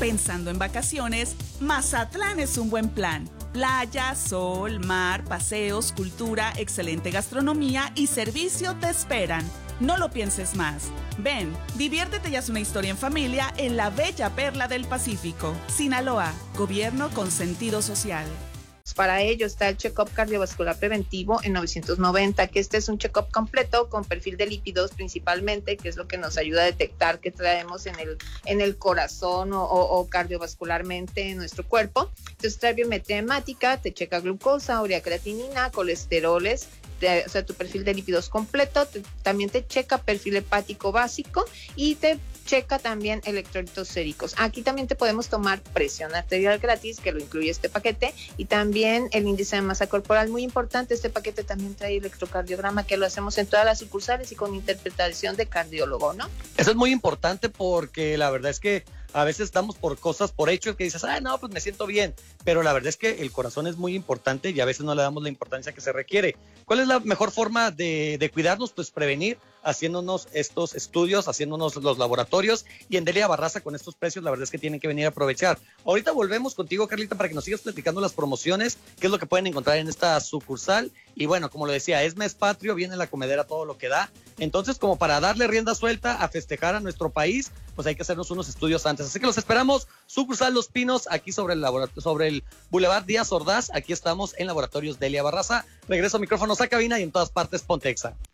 Pensando en vacaciones, Mazatlán es un buen plan. Playa, sol, mar, paseos, cultura, excelente gastronomía y servicio te esperan. No lo pienses más. Ven, diviértete y haz una historia en familia en la bella perla del Pacífico. Sinaloa, gobierno con sentido social. Para ello está el check-up cardiovascular preventivo en 990, que este es un check-up completo con perfil de lípidos principalmente, que es lo que nos ayuda a detectar qué traemos en el corazón o cardiovascularmente en nuestro cuerpo. Entonces trae biometría hemática, te checa glucosa, urea creatinina, colesteroles, o sea, tu perfil de lípidos completo, también te checa perfil hepático básico y te checa también electrolitos séricos. Aquí también te podemos tomar presión arterial gratis, que lo incluye este paquete, y también el índice de masa corporal, muy importante. Este paquete también trae electrocardiograma, que lo hacemos en todas las sucursales y con interpretación de cardiólogo, ¿no? Eso es muy importante porque la verdad es que a veces damos por cosas por hecho que dices, no, pues me siento bien, pero la verdad es que el corazón es muy importante y a veces no le damos la importancia que se requiere. ¿Cuál es la mejor forma de cuidarnos? Pues prevenir, haciéndonos estos estudios, haciéndonos los laboratorios, y en Delia Barraza con estos precios la verdad es que tienen que venir a aprovechar. Ahorita volvemos contigo, Carlita, para que nos sigas platicando las promociones, qué es lo que pueden encontrar en esta sucursal. Y bueno, como lo decía, es mes patrio, viene la comedera todo lo que da. Entonces, como para darle rienda suelta a festejar a nuestro país, pues hay que hacernos unos estudios antes. Así que los esperamos, sucursal Los Pinos, aquí sobre el Boulevard Díaz Ordaz. Aquí estamos en Laboratorios Delia Barraza. Regreso micrófonos a cabina y en todas partes Pontexa.